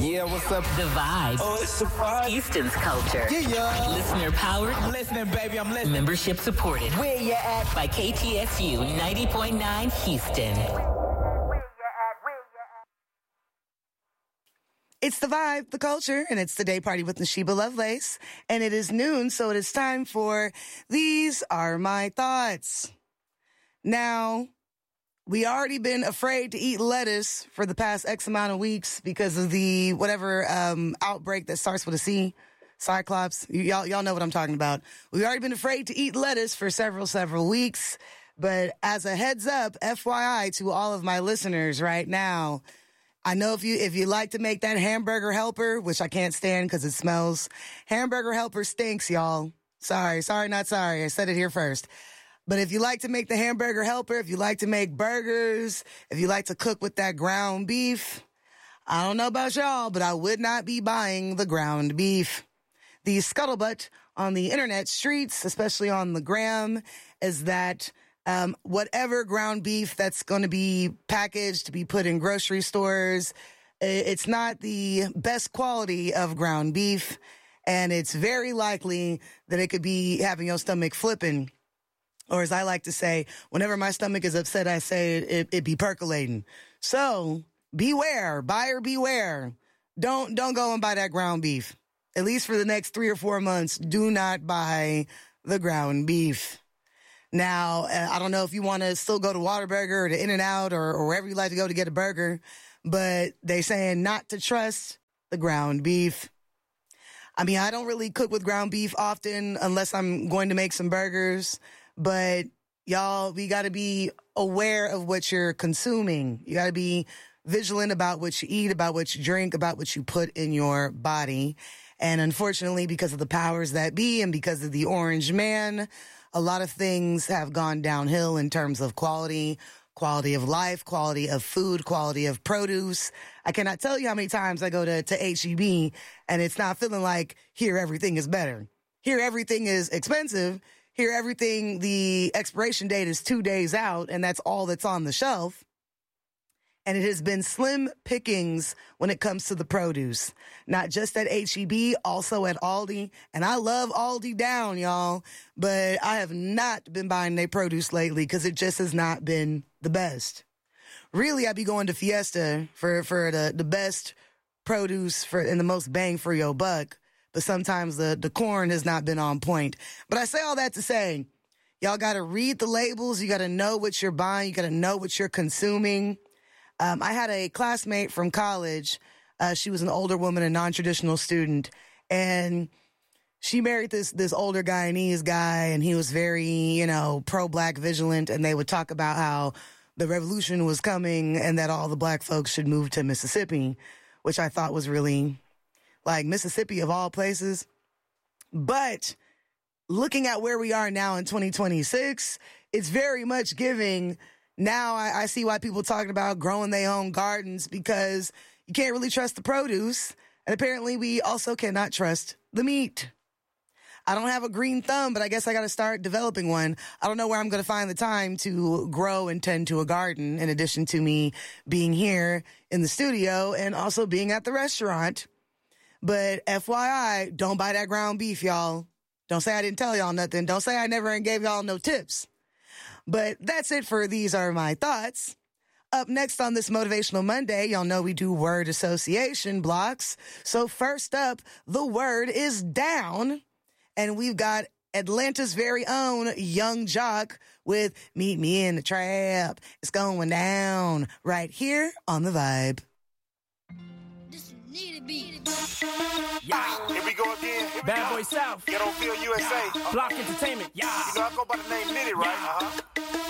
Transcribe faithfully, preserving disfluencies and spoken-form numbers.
Yeah, what's up? The Vibe. Oh, it's the vibe. Houston's culture. Yeah, yeah. Listener powered. I'm listening, baby. I'm listening. Membership supported. Where you at? By K T S U ninety point nine Houston. It's the vibe, the culture, and it's the day party with Nashiba Lovelace. And it is noon, so it is time for These Are My Thoughts. Now, we already been afraid to eat lettuce for the past X amount of weeks because of the whatever um, outbreak that starts with a C, Cyclops. Y- y'all, y'all know what I'm talking about. We've already been afraid to eat lettuce for several, several weeks. But as a heads up, F Y I to all of my listeners right now, I know if you if you like to make that hamburger helper, which I can't stand because it smells, hamburger helper stinks, y'all. Sorry, sorry, not sorry. I said it here first. But if you like to make the hamburger helper, if you like to make burgers, if you like to cook with that ground beef, I don't know about y'all, but I would not be buying the ground beef. The scuttlebutt on the internet streets, especially on the gram, is that Um, whatever ground beef that's going to be packaged to be put in grocery stores, it's not the best quality of ground beef, and it's very likely that it could be having your stomach flipping. Or as I like to say, whenever my stomach is upset, I say it, it, it be percolating. So beware, buyer beware. Don't, don't go and buy that ground beef. At least for the next three or four months, do not buy the ground beef. Now, I don't know if you want to still go to Whataburger or to In-N-Out or, or wherever you like to go to get a burger, but they saying not to trust the ground beef. I mean, I don't really cook with ground beef often unless I'm going to make some burgers, but y'all, we got to be aware of what you're consuming. You got to be vigilant about what you eat, about what you drink, about what you put in your body. And unfortunately, because of the powers that be and because of the orange man, a lot of things have gone downhill in terms of quality, quality of life, quality of food, quality of produce. I cannot tell you how many times I go to, to H E B and it's not feeling like here everything is better. Here everything is expensive. Here everything, the expiration date is two days out and that's all that's on the shelf. And it has been slim pickings when it comes to the produce. Not just at H E B, also at Aldi. And I love Aldi down, y'all. But I have not been buying their produce lately because it just has not been the best. Really, I'd be going to Fiesta for, for the, the best produce for and the most bang for your buck. But sometimes the, the corn has not been on point. But I say all that to say, y'all got to read the labels. You got to know what you're buying. You got to know what you're consuming. Um, I had a classmate from college. Uh, she was an older woman, a non-traditional student, and she married this this older Guyanese guy, and he was very, you know, pro-black vigilant, and they would talk about how the revolution was coming and that all the black folks should move to Mississippi, which I thought was really, like, Mississippi of all places. But looking at where we are now in twenty twenty-six, it's very much giving. Now I, I see why people talking about growing their own gardens because you can't really trust the produce. And apparently we also cannot trust the meat. I don't have a green thumb, but I guess I got to start developing one. I don't know where I'm going to find the time to grow and tend to a garden in addition to me being here in the studio and also being at the restaurant. But F Y I, don't buy that ground beef, y'all. Don't say I didn't tell y'all nothing. Don't say I never gave y'all no tips. But that's it for These Are My Thoughts. Up next on this Motivational Monday, y'all know we do word association blocks. So first up, the word is down. And we've got Atlanta's very own Young Jock with Meet Me in the Trap. It's going down right here on The Vibe. This need to be. Yeah, here we go again. Bad Boy South. Ghetto Feel U S A. Block Entertainment. Yeah. You know I go by the name Nitty, right? Uh-huh.